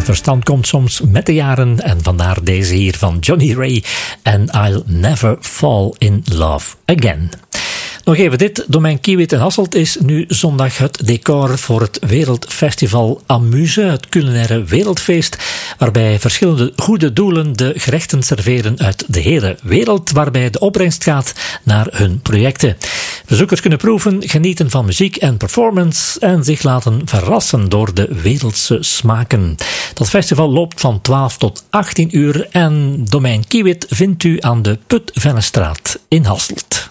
Verstand komt soms met de jaren en vandaar deze hier van Johnny Ray en I'll Never Fall in Love Again. Nog even dit, Domein Kiewit in Hasselt is nu zondag het decor voor het Wereldfestival Amuse, het culinaire wereldfeest, waarbij verschillende goede doelen de gerechten serveren uit de hele wereld, waarbij de opbrengst gaat naar hun projecten. Bezoekers kunnen proeven, genieten van muziek en performance en zich laten verrassen door de wereldse smaken. Dat festival loopt van 12 tot 18 uur en Domein Kiewit vindt u aan de Putvennestraat in Hasselt.